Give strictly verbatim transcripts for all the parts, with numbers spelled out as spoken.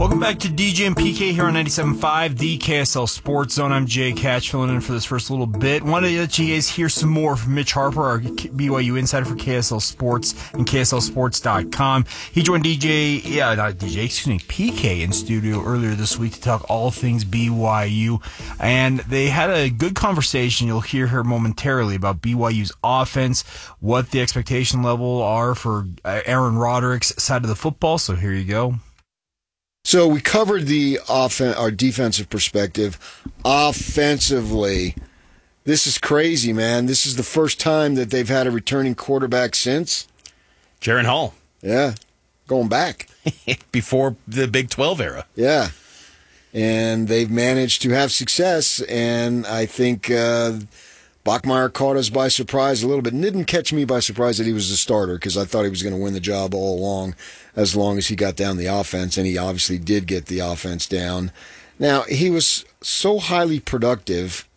Welcome back to D J and P K here on ninety-seven point five, the K S L Sports Zone. I'm Jay Catch, filling in for this first little bit. Wanted to let you guys hear some more from Mitch Harper, our B Y U insider for K S L Sports and K S L Sports dot com. He joined D J, yeah, not D J, excuse me, P K in studio earlier this week to talk all things B Y U. And they had a good conversation. You'll hear her momentarily about B Y U's offense, what the expectation level are for Aaron Roderick's side of the football. So here you go. So we covered the offen- our defensive perspective. Offensively, this is crazy, man. This is the first time that they've had a returning quarterback since Jaren Hall. Yeah, going back. Before the Big twelve era. Yeah. And they've managed to have success, and I think uh, Bachmeier caught us by surprise a little bit. Didn't catch me by surprise that he was the starter, because I thought he was going to win the job all along, as long as he got down the offense, and he obviously did get the offense down. Now, he was so highly productive,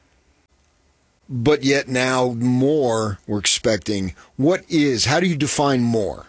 but yet now more we're expecting. What is, how do you define more?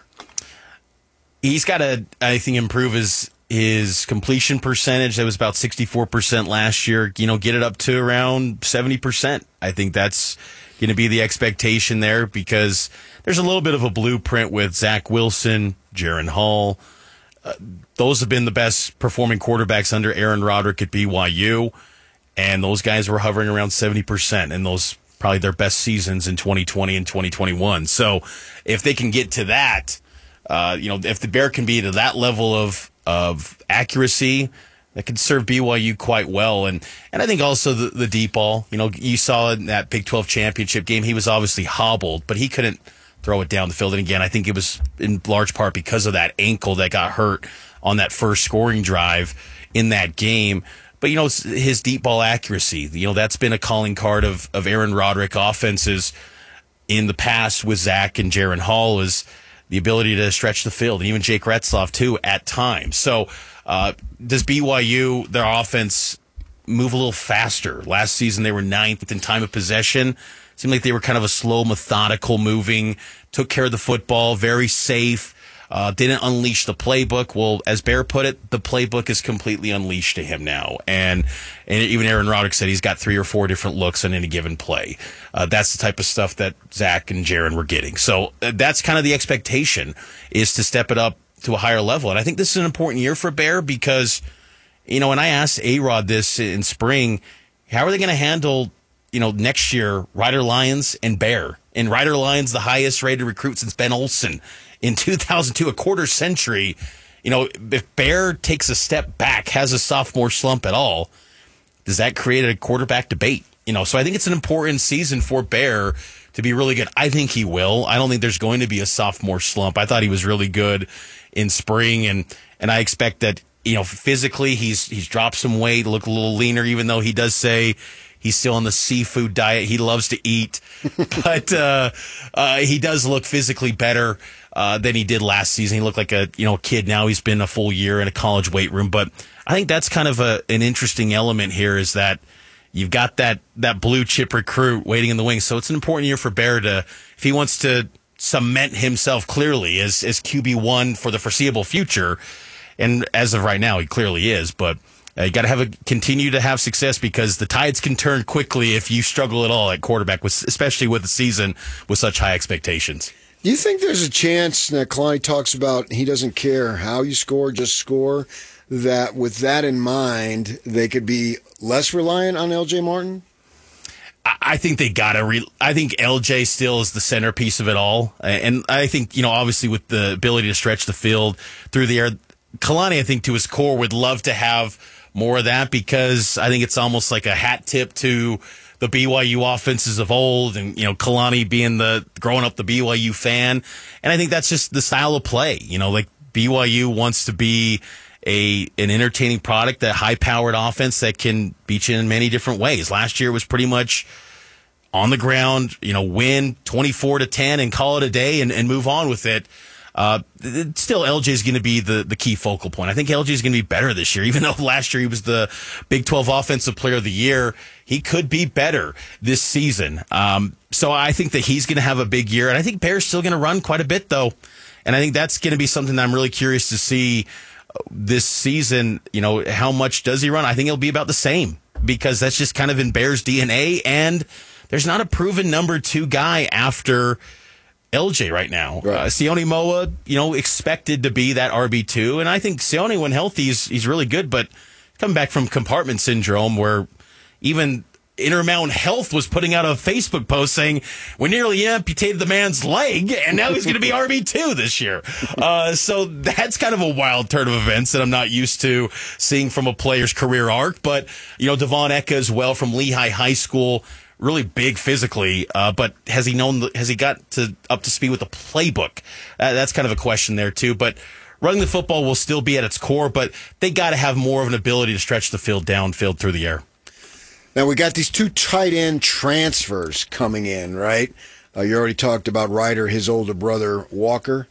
He's got to, I think, improve his his completion percentage. That was about sixty-four percent last year. You know, get it up to around seventy percent. I think that's going to be the expectation there, because there's a little bit of a blueprint with Zach Wilson, Jaren Hall. Uh, those have been the best performing quarterbacks under Aaron Roderick at B Y U, and those guys were hovering around seventy percent, and those probably their best seasons in twenty twenty and twenty twenty-one. So if they can get to that, uh, you know, if the Bear can be to that level of of accuracy, that could serve B Y U quite well. And and I think also the, the deep ball, you know, you saw in that Big twelve championship game, he was obviously hobbled, but he couldn't throw it down the field. And again, I think it was in large part because of that ankle that got hurt on that first scoring drive in that game. But, you know, his deep ball accuracy, you know, that's been a calling card of, of Aaron Roderick offenses in the past with Zach and Jaren Hall, is the ability to stretch the field, and even Jake Retzloff, too, at times. So uh, does B Y U, their offense, move a little faster? Last season, they were ninth in time of possession. Seemed like they were kind of a slow, methodical moving, took care of the football, very safe, uh, didn't unleash the playbook. Well, as Bear put it, the playbook is completely unleashed to him now. And, and even Aaron Roderick said he's got three or four different looks on any given play. Uh, that's the type of stuff that Zach and Jaren were getting. So uh, that's kind of the expectation, is to step it up to a higher level. And I think this is an important year for Bear, because, you know, when I asked A-Rod this in spring, how are they going to handle, you know, next year, Rider Lions and Bear? And Rider Lions, the highest rated recruit since Ben Olsen in two thousand two, a quarter century. You know, if Bear takes a step back, has a sophomore slump at all, does that create a quarterback debate? You know, so I think it's an important season for Bear to be really good. I think he will. I don't think there's going to be a sophomore slump. I thought he was really good in spring, and and I expect that, you know, physically he's he's dropped some weight, look a little leaner, even though he does say he's still on the seafood diet. He loves to eat, but uh, uh, he does look physically better uh, than he did last season. He looked like a you know kid. Now he's been a full year in a college weight room. But I think that's kind of a, an interesting element here, is that you've got that that blue chip recruit waiting in the wings. So it's an important year for Bear to, if he wants to cement himself clearly as as Q B one for the foreseeable future. And as of right now, he clearly is. But uh, you got to have a continue to have success, because the tides can turn quickly if you struggle at all at quarterback, with, especially with the season with such high expectations. Do you think there's a chance that Kalani talks about he doesn't care how you score, just score, that with that in mind, they could be less reliant on L J Martin? I think they got to re- I think L J still is the centerpiece of it all. And I think, you know, obviously with the ability to stretch the field through the air, Kalani, I think to his core, would love to have more of that, because I think it's almost like a hat tip to the B Y U offenses of old, and, you know, Kalani being the growing up the B Y U fan. And I think that's just the style of play. You know, like B Y U wants to be a an entertaining product, that high-powered offense that can beat you in many different ways. Last year was pretty much on the ground, you know, win twenty-four to ten and call it a day and, and move on with it. Uh, still, L J is going to be the, the key focal point. I think L J is going to be better this year, even though last year he was the Big twelve Offensive Player of the Year. He could be better this season. Um, so I think that he's going to have a big year, and I think Bear's still going to run quite a bit, though. And I think that's going to be something that I'm really curious to see this season. You know, how much does he run? I think it'll be about the same, because that's just kind of in Bears D N A, and there's not a proven number two guy after L J right now. Right. Uh, Sione Moa, you know, expected to be that R B two, and I think Sione, when healthy, he's, he's really good, but coming back from compartment syndrome, where even Intermountain Health was putting out a Facebook post saying, we nearly amputated the man's leg, and now he's going to be R B two this year. Uh, so that's kind of a wild turn of events that I'm not used to seeing from a player's career arc. But, you know, Devon Eka as well from Lehigh High School, really big physically, uh, but has he known, has he got to up to speed with the playbook? Uh, that's kind of a question there, too. But running the football will still be at its core, but they got to have more of an ability to stretch the field downfield through the air. Now, we got these two tight end transfers coming in, right? Uh, you already talked about Ryder, his older brother, Walker,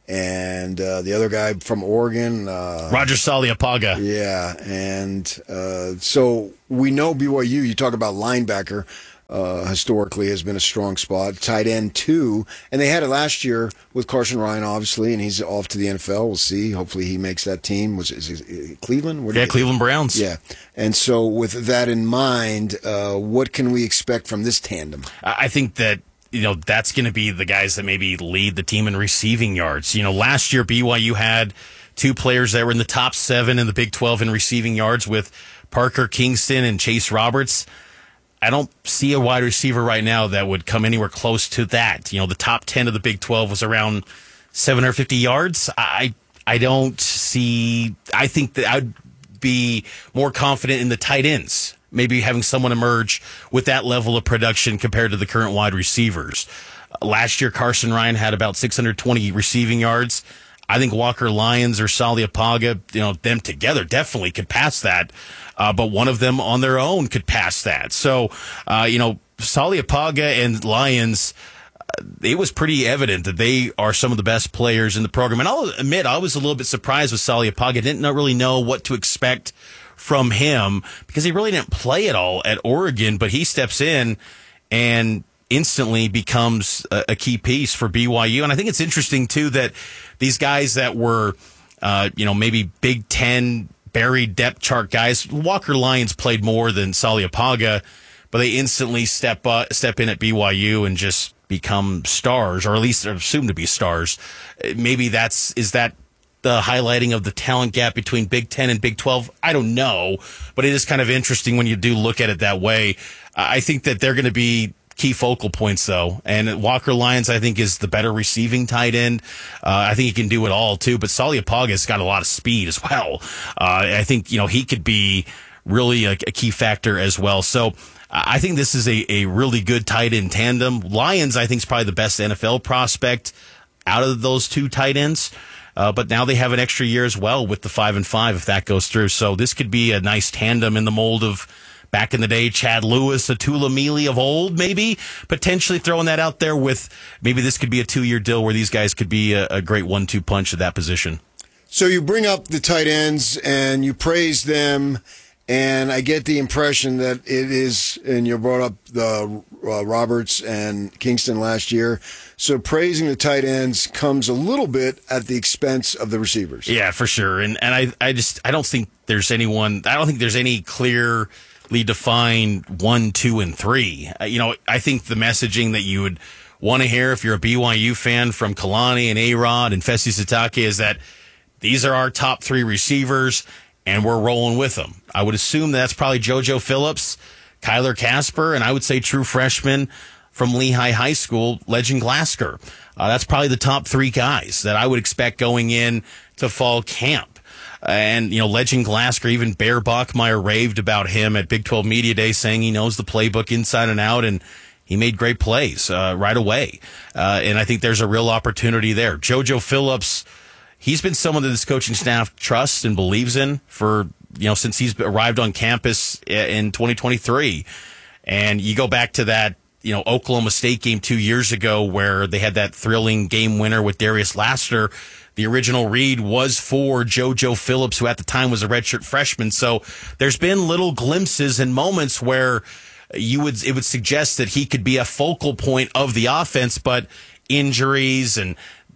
and uh, the other guy from Oregon. Uh, Roger Saliapaga. Yeah, and uh, so we know B Y U, you talk about linebacker, uh, historically has been a strong spot. Tight end, too. And they had it last year with Carson Ryan, obviously, and he's off to the N F L. We'll see. Hopefully he makes that team. Was is it Cleveland? Where yeah, Cleveland Browns. Yeah. And so with that in mind, uh, what can we expect from this tandem? I think that, you know, that's going to be the guys that maybe lead the team in receiving yards. You know, last year B Y U had two players that were in the top seven in the Big twelve in receiving yards with Parker Kingston and Chase Roberts. I don't see a wide receiver right now that would come anywhere close to that. You know, the top ten of the Big twelve was around seven hundred fifty yards. I I don't see. I think that I'd be more confident in the tight ends, maybe having someone emerge with that level of production compared to the current wide receivers. Uh, last year, Carson Ryan had about six hundred twenty receiving yards. I think Walker Lyons or Saliapaga, you know, them together definitely could pass that. Uh, but one of them on their own could pass that. So, uh, you know, Saliapaga and Lyons, uh, it was pretty evident that they are some of the best players in the program. And I'll admit, I was a little bit surprised with Saliapaga. I didn't really know what to expect from him because he really didn't play at all at Oregon, but he steps in and instantly becomes a, a key piece for B Y U. And I think it's interesting, too, that these guys that were, uh, you know, maybe Big Ten buried depth chart guys, Walker Lyons played more than Saliapaga, but they instantly step uh, step in at B Y U and just become stars, or at least are assumed to be stars. Maybe that's, is that the highlighting of the talent gap between Big Ten and Big twelve? I don't know, but it is kind of interesting when you do look at it that way. I think that they're going to be key focal points, though. And Walker Lyons, I think, is the better receiving tight end. Uh, I think he can do it all, too. But Saliapaga's got a lot of speed as well. Uh, I think, you know, he could be really a, a key factor as well. So I think this is a, a really good tight end tandem. Lyons, I think, is probably the best N F L prospect out of those two tight ends. Uh, but now they have an extra year as well with the five and five if that goes through. So this could be a nice tandem in the mold of back in the day, Chad Lewis, Atula Mealy of old, maybe potentially throwing that out there with maybe this could be a two-year deal where these guys could be a, a great one two punch at that position. So you bring up the tight ends and you praise them, and I get the impression that it is, and you brought up the uh, Roberts and Kingston last year, so praising the tight ends comes a little bit at the expense of the receivers. Yeah, for sure. And and I, I just I don't think there's anyone, I don't think there's any clear define one, two, and three. Uh, you know, I think the messaging that you would want to hear if you're a B Y U fan from Kalani and A-Rod and Fesi Sitake is that these are our top three receivers and we're rolling with them. I would assume that's probably JoJo Phillips, Kyler Casper, and I would say true freshman from Lehigh High School, Legend Glasgow. Uh, that's probably the top three guys that I would expect going in to fall camp. And, you know, Legend Glasgow, even Bear Bachmeier raved about him at Big twelve Media Day, saying he knows the playbook inside and out, and he made great plays uh, right away. Uh, and I think there's a real opportunity there. JoJo Phillips, he's been someone that this coaching staff trusts and believes in for, you know, since he's arrived on campus in twenty twenty-three. And you go back to that, you know, Oklahoma State game two years ago where they had that thrilling game winner with Darius Laster. The original read was for JoJo Phillips, who at the time was a redshirt freshman. So there's been little glimpses and moments where you would it would suggest that he could be a focal point of the offense, but injuries and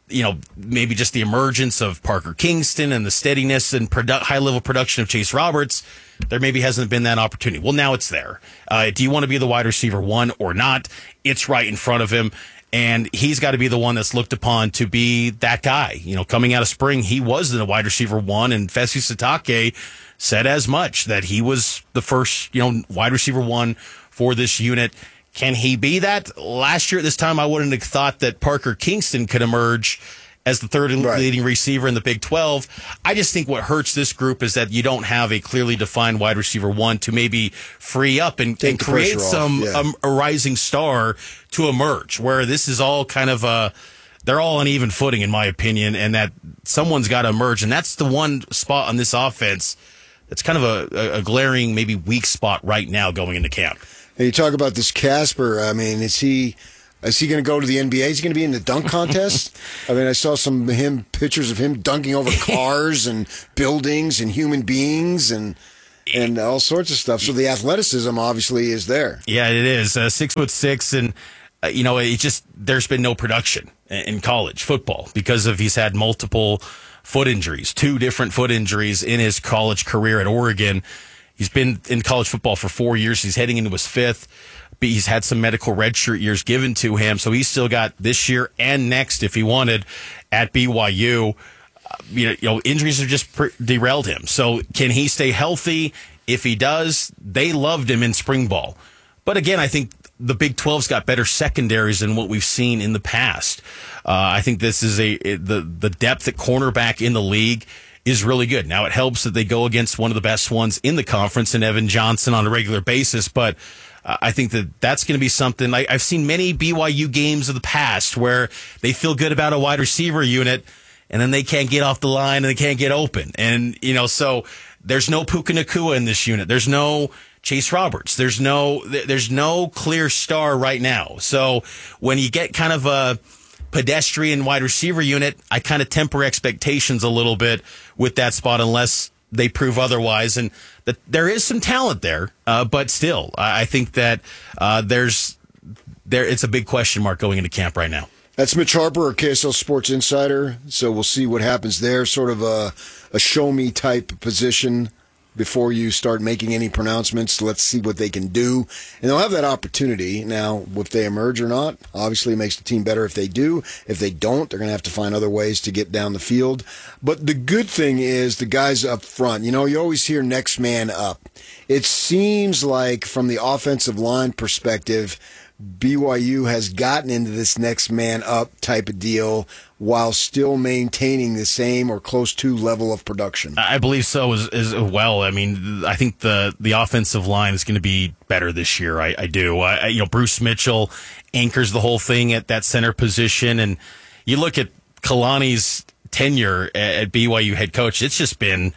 you know, maybe just the emergence of Parker Kingston and the steadiness and produ- high-level production of Chase Roberts, there maybe hasn't been that opportunity. Well, now it's there. Uh, do you want to be the wide receiver one or not? It's right in front of him, and he's got to be the one that's looked upon to be that guy. You know, coming out of spring, he was the wide receiver one, and Fesi Sitake said as much, that he was the first, you know, wide receiver one for this unit. Can he be that? Last year at this time, I wouldn't have thought that Parker Kingston could emerge as the third right. leading receiver in the Big twelve. I just think what hurts this group is that you don't have a clearly defined wide receiver one to maybe free up and, and create some yeah. um, a rising star to emerge, where this is all kind of a, they're all on even footing, in my opinion, and that someone's got to emerge. And that's the one spot on this offense that's kind of a, a glaring, maybe weak spot right now going into camp. And you talk about this Casper. I mean, is he is he going to go to the N B A? Is he going to be in the dunk contest? I mean, I saw some him pictures of him dunking over cars and buildings and human beings and and all sorts of stuff. So the athleticism obviously is there. Yeah, it is. Uh, six foot six, and uh, you know, it just there's been no production in college football because of he's had multiple foot injuries, two different foot injuries in his college career at Oregon. He's been in college football for four years. He's heading into his fifth. But he's had some medical redshirt years given to him, so he's still got this year and next, if he wanted, at B Y U. Uh, you know, you know, injuries have just per- derailed him. So can he stay healthy? If he does, they loved him in spring ball. But again, I think the Big twelve's got better secondaries than what we've seen in the past. Uh, I think this is a the the depth at cornerback in the league is really good. Now, it helps that they go against one of the best ones in the conference in Evan Johnson on a regular basis, but uh, I think that that's going to be something. I, I've seen many B Y U games of the past where they feel good about a wide receiver unit, and then they can't get off the line and they can't get open. And, you know, so there's no Puka Nacua in this unit. There's no Chase Roberts. There's no, there's no clear star right now. So when you get kind of a pedestrian wide receiver unit, I kind of temper expectations a little bit with that spot unless they prove otherwise. And that there is some talent there, uh, but still, I think that uh, there's there it's a big question mark going into camp right now. That's Mitch Harper, our K S L Sports Insider. So we'll see what happens there. Sort of a, a show me type position before you start making any pronouncements. Let's see what they can do. And they'll have that opportunity. Now, if they emerge or not, obviously it makes the team better if they do. If they don't, they're going to have to find other ways to get down the field. But the good thing is the guys up front. You know, you always hear next man up. It seems like from the offensive line perspective, B Y U has gotten into this next man up type of deal while still maintaining the same or close to level of production. I believe so as, as well. I mean, I think the, the offensive line is going to be better this year. I, I do. I, you know, Bruce Mitchell anchors the whole thing at that center position, and you look at Kalani's tenure at, at B Y U head coach. It's just been.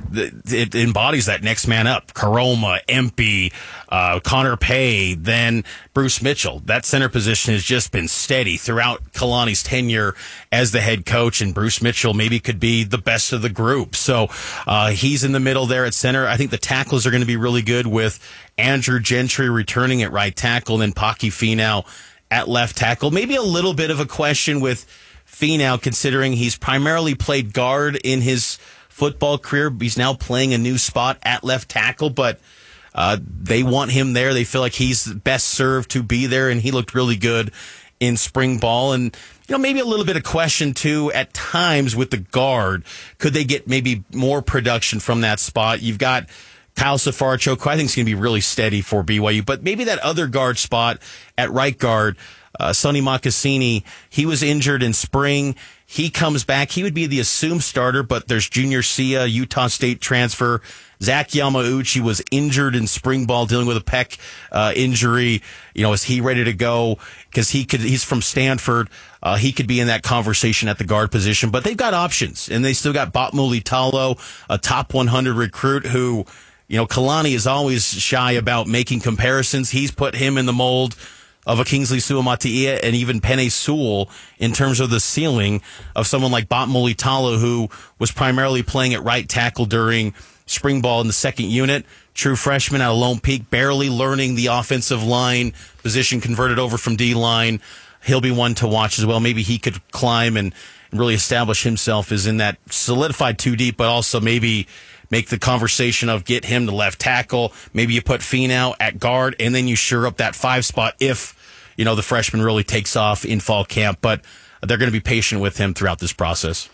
It embodies that next man up. Karoma, Empey, uh, Connor Pay, then Bruce Mitchell. That center position has just been steady throughout Kalani's tenure as the head coach, and Bruce Mitchell maybe could be the best of the group. So uh, he's in the middle there at center. I think the tackles are going to be really good with Andrew Gentry returning at right tackle, and then Paki Finau at left tackle. Maybe a little bit of a question with Finau, considering he's primarily played guard in his football career. He's now playing a new spot at left tackle, but uh, they want him there. They feel like he's best served to be there, and he looked really good in spring ball. And, you know, maybe a little bit of question, too, at times with the guard. Could they get maybe more production from that spot? You've got Kyle Safarcho, who I think is going to be really steady for B Y U, but maybe that other guard spot at right guard, uh, Sonny Mocassini, he was injured in spring. He comes back. He would be the assumed starter, but there's Junior Sia, Utah State transfer. Zach Yamauchi was injured in spring ball, dealing with a pec uh, injury. You know, is he ready to go? Because he could. He's from Stanford. Uh, he could be in that conversation at the guard position. But they've got options, and they still got Batmuli Talo, a top one hundred recruit who, you know, Kalani is always shy about making comparisons. He's put him in the mold of a Kingsley Suamataia and even Penei Sewell in terms of the ceiling of someone like Batmuli Talo, who was primarily playing at right tackle during spring ball in the second unit. True freshman out of Lone Peak, barely learning the offensive line position, converted over from D-line. He'll be one to watch as well. Maybe he could climb and and really establish himself as in that solidified two deep, but also maybe make the conversation of get him to left tackle. Maybe you put Finau at guard, and then you sure up that five spot if, you know, the freshman really takes off in fall camp. But they're going to be patient with him throughout this process.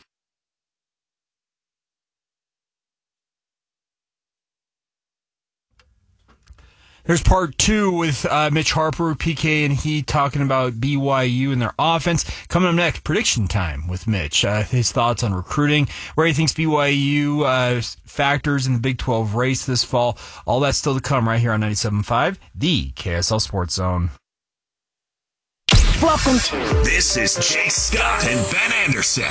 There's part two with uh, Mitch Harper, P K, and he talking about B Y U and their offense. Coming up next, prediction time with Mitch. Uh, his thoughts on recruiting, where he thinks B Y U uh, factors in the Big twelve race this fall. All that's still to come right here on ninety-seven point five, the K S L Sports Zone. Welcome to. This is Jay Scott and Ben Anderson.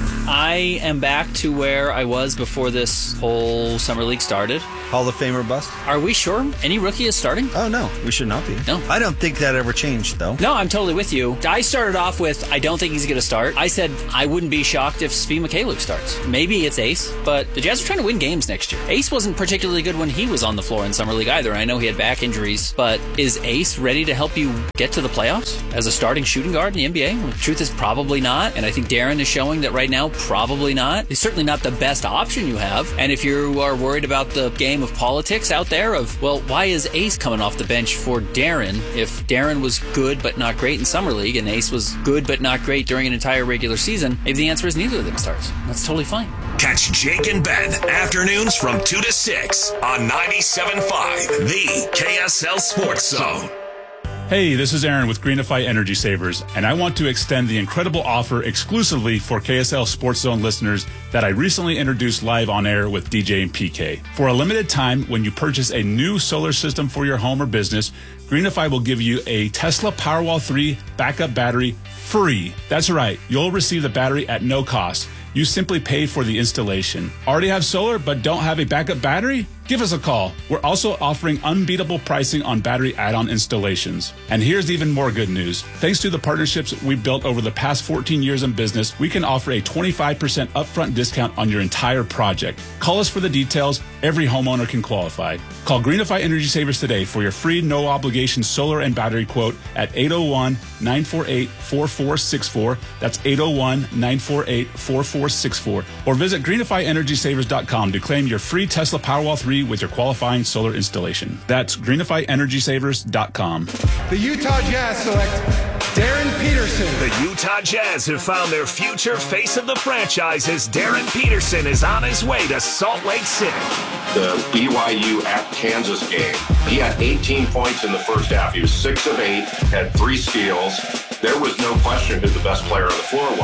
I am back to where I was before this whole summer league started. Hall of Famer bust? Are we sure any rookie is starting? Oh, no. We should not be. No. I don't think that ever changed, though. No, I'm totally with you. I started off with, I don't think he's going to start. I said I wouldn't be shocked if Svi Mykhailiuk starts. Maybe it's Ace, but the Jazz are trying to win games next year. Ace wasn't particularly good when he was on the floor in summer league either. I know he had back injuries, but is Ace ready to help you get to the playoffs as a starting shooting guard in the N B A? Well, the truth is probably not, and I think Darren is showing that right now probably not. He's certainly not the best option you have, and if you are worried about the game of politics out there of, well, why is Ace coming off the bench for Darren if Darren was good but not great in summer league and Ace was good but not great during an entire regular season? Maybe the answer is neither of them starts. That's totally fine. Catch Jake and Ben afternoons from two to six on ninety-seven point five, the K S L Sports Zone. Hey, this is Aaron with Greenify Energy Savers, and I want to extend the incredible offer exclusively for K S L Sports Zone listeners that I recently introduced live on air with D J and P K. For a limited time, when you purchase a new solar system for your home or business, Greenify will give you a Tesla Powerwall three backup battery free. That's right, you'll receive the battery at no cost. You simply pay for the installation. Already have solar but don't have a backup battery? Give us a call. We're also offering unbeatable pricing on battery add-on installations. And here's even more good news. Thanks to the partnerships we've built over the past fourteen years in business, we can offer a twenty-five percent upfront discount on your entire project. Call us for the details. Every homeowner can qualify. Call Greenify Energy Savers today for your free no-obligation solar and battery quote at eight oh one, nine four eight, four four six four. That's eight oh one, nine four eight, four four six four. Or visit greenify energy savers dot com to claim your free Tesla Powerwall three with your qualifying solar installation. That's greenify energy savers dot com. The Utah Jazz select Darren Peterson. The Utah Jazz have found their future face of the franchise as Darren Peterson is on his way to Salt Lake City. The B Y U at Kansas game, he had eighteen points in the first half. He was six of eight, had three steals. There was no question who the best player on the floor was.